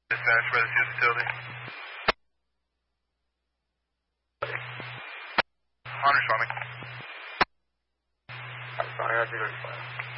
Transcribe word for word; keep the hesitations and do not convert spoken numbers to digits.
Dispatch, ready to facility. Honor, Swami. Sorry, I did it.